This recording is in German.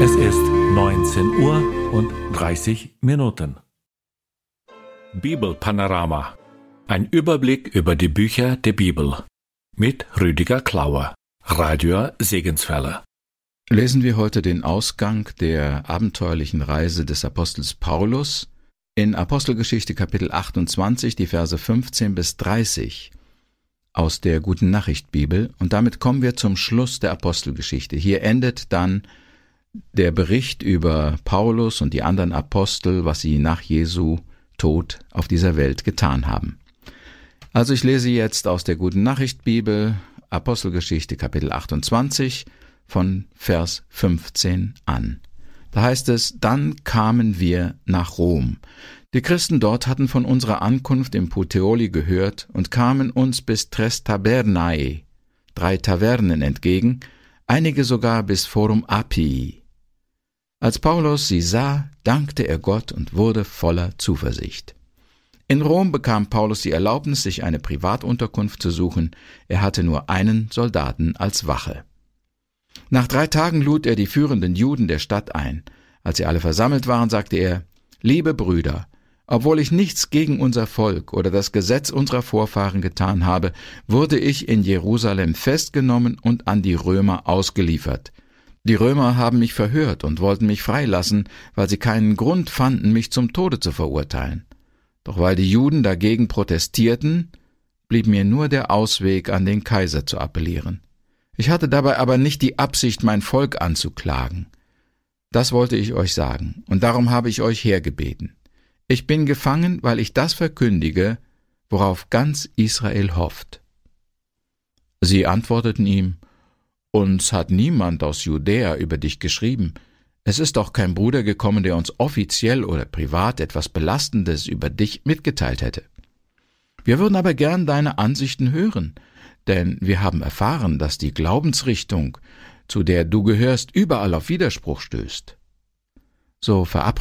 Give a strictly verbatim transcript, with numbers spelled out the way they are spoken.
Es ist neunzehn Uhr und dreißig Minuten. Bibelpanorama. Ein Überblick über die Bücher der Bibel. Mit Rüdiger Klauer, Radio Segenswelle. Lesen wir heute den Ausgang der abenteuerlichen Reise des Apostels Paulus in Apostelgeschichte Kapitel achtundzwanzig, die Verse fünfzehn bis dreißig aus der Guten Nachricht Bibel, und damit kommen wir zum Schluss der Apostelgeschichte. Hier endet dann der Bericht über Paulus und die anderen Apostel, was sie nach Jesu Tod auf dieser Welt getan haben. Also ich lese jetzt aus der Guten Nachricht Bibel Apostelgeschichte Kapitel achtundzwanzig von Vers fünfzehn an. Da heißt es: Dann kamen wir nach Rom. Die Christen dort hatten von unserer Ankunft im Puteoli gehört und kamen uns bis Tres Tabernae, drei Tavernen, entgegen, einige sogar bis Forum Appii. Als Paulus sie sah, dankte er Gott und wurde voller Zuversicht. In Rom bekam Paulus die Erlaubnis, sich eine Privatunterkunft zu suchen. Er hatte nur einen Soldaten als Wache. Nach drei Tagen lud er die führenden Juden der Stadt ein. Als sie alle versammelt waren, sagte er: Liebe Brüder, obwohl ich nichts gegen unser Volk oder das Gesetz unserer Vorfahren getan habe, wurde ich in Jerusalem festgenommen und an die Römer ausgeliefert. Die Römer haben mich verhört und wollten mich freilassen, weil sie keinen Grund fanden, mich zum Tode zu verurteilen. Doch weil die Juden dagegen protestierten, blieb mir nur der Ausweg, an den Kaiser zu appellieren. Ich hatte dabei aber nicht die Absicht, mein Volk anzuklagen. Das wollte ich euch sagen, und darum habe ich euch hergebeten. Ich bin gefangen, weil ich das verkündige, worauf ganz Israel hofft. Sie antworteten ihm: Uns hat niemand aus Judäa über dich geschrieben. Es ist doch kein Bruder gekommen, der uns offiziell oder privat etwas Belastendes über dich mitgeteilt hätte. Wir würden aber gern deine Ansichten hören, denn wir haben erfahren, dass die Glaubensrichtung, zu der du gehörst, überall auf Widerspruch stößt. So verabredeten